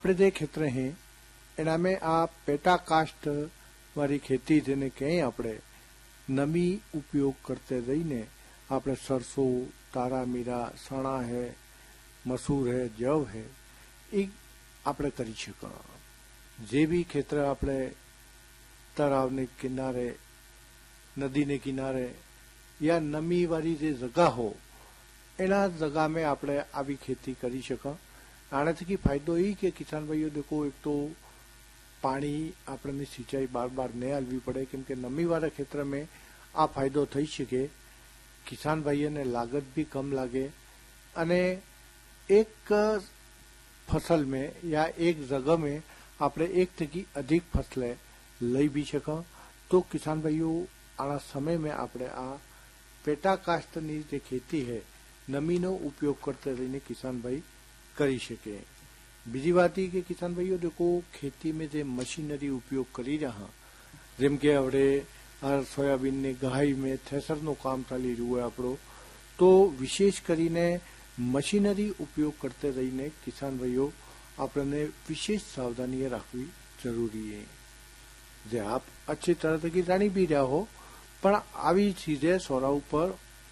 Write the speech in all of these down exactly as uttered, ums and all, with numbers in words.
આપણે જે ખેતર હે એનામે આ પેટા કાસ્ટ વાળી ખેતી જેને કહીએ આપણે નમી ઉપયોગ કરતે રહીને આપણે સરસો તારા મીરા સણા હે મસૂર હે જવ હે એ આપણે કરી શકો। જે બી ખેતર આપણે તળાવને કિનારે નદીને કિનારે યા નમી વાળી જે જગા હો એના જગા में આપણે આવી ખેતી કરી શકો। આનાથી ફાયદો એ કે કિસાન ભાઈઓ દેખો એક તો પાણી આપણને સિંચાઈ બાર બાર નહીં આલવી પડે કેમ કે નમી વાળા ખેતર में આ ફાયદો થઈ શકે। કિસાન ભાઈઓને લાગત भी कम लागे અને एक फसल में या एक जगह में આપણે एक थकी अधिक फसलें લઈ भी શકો। तो किसान भाइयों आना समय में આપણે આ પેટા કાસ્ટની જે ખેતી है નમીનો ઉપયોગ કરते રહીને કિસાન ભાઈ કરી શકે। બીજી વાત એ કે કિસાન ભાઈઓ દેખો ખેતી में જે મશીનરી ઉપયોગ કરી રહ્યા જેમ કે આપણે આ સોયાબીનની ગહાઈ में થ્રેસરનું કામ ચાલી રહ્યું હોય આપણો તો વિશેષ કરીને મશીનરી ઉપયોગ કરते રહીને કિસાન ભાઈઓ આપણને વિશેષ સાવધાની રાખવી જરૂરી है। જે આપ अच्छी तरह से जानी भी रहा हो पर આવી ચીજે સોરા ઉપર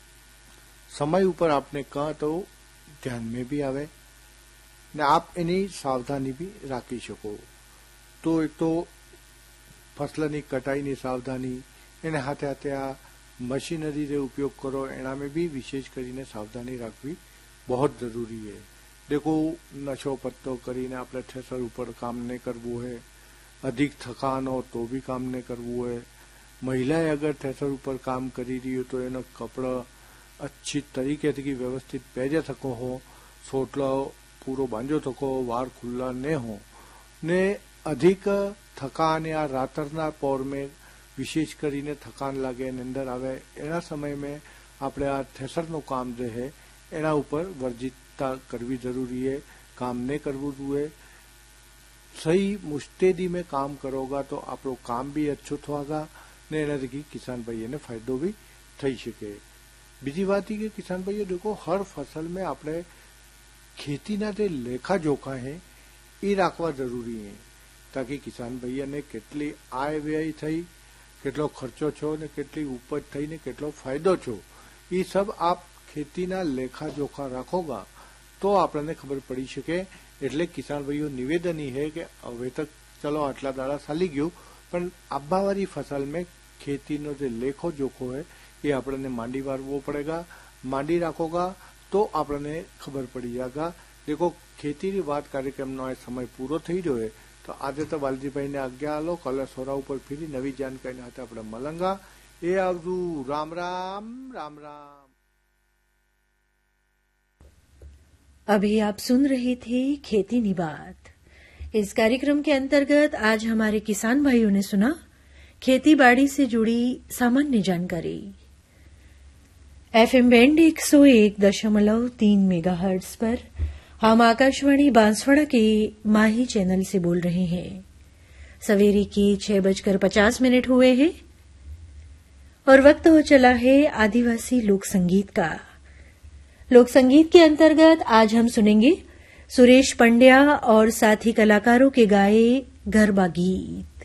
સમય ઉપર आपने कहा तो ध्यान में भी आवे ने आप एनी सावधानी भी राखी सको। तो एक तो फसलनी कटाईनी सावधानी एने हाथे हाथे आ मशीनरी रे उपयोग करो एना में भी विशेष करीने सावधानी राखवी बहुत जरूरी है। देखो नशो पत्तो करीने आपणे थ्रेसर ऊपर काम नहीं करवू है, अधिक थकान हो तो भी काम नहीं करवू है। महिलाएं अगर थ्रेसर ऊपर काम करी रही हो तो एनो कपड़ा अच्छी तरीके थी व्यवस्थित पहरे सको हो, सोटलो पूरो बांधो सको, वार खुला न हो ने अधिक थकान या रातरना पौर में विशेष करीने थकान लागे निंदर आवे एना समय में आपणे आ थ्रेसरનું काम जे है एना ऊपर वर्जितता करवी जरूरी है। काम नहीं करवू जुए, सही मुस्तैदी में काम करोगा तो आपरो काम भी अच्छो थोगा ने एनाथी किसान भाई ने फायदो भी थई सके। बीजी बात ये किसान भाई देखो हर फसल में आपणे खेतीना जे लेखा जोखा है ये राखवा जरूरी है ताकि किसान भाई ने केटली आय व्यय थई, केटलो खर्चो छो ने केटली उपज थई ने केटलो फायदो छो ये सब आप खेतीना लेखा जोखा राखोगा तो आपने खबर पड़ी सके। एटले किसान भाईओ निवेदन ही है कि हवे तक चलो आटला दाड़ा चाली गयुं पण आंबावारी फसल में खेतीनो जो लेखो जोखो है ये आपने मांडी वारवो पड़ेगा। मांडी राखोगा तो आपने खबर पड़ी जाएगा। देखो खेती की बात कार्यक्रम नो समय पूरो थई रह्यो है तो आज तो वालजी भाई ने आज्ञा आलो, कल सोरा ऊपर फिरी नवी जानकारी हाथे आपणे मलंगा ए आवजू। राम राम राम राम। अभी आप सुन रहे थे खेती नी बात। इस कार्यक्रम के अंतर्गत आज हमारे किसान भाइयों ने सुना खेती बाड़ी से जुड़ी सामान्य जानकारी। एफएम बैंड एक सौ एक दशमलव तीन मेगाहर्ट्ज पर हम आकाशवाणी बांसवाड़ा के माही चैनल से बोल रहे हैं। सवेरे के छह बजकर पचास मिनट हुए हैं और वक्त हो चला है आदिवासी लोक संगीत का। लोक संगीत के अंतर्गत आज हम सुनेंगे सुरेश पंड्या और साथी कलाकारों के गाए गरबा गीत।